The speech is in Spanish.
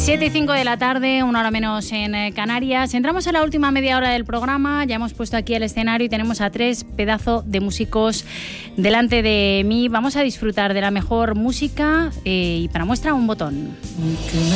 7:05 de la tarde, una hora menos en Canarias. Entramos en la última media hora del programa. Ya hemos puesto aquí el escenario y tenemos a 3 pedazos de músicos delante de mí. Vamos a disfrutar de la mejor música y para muestra un botón.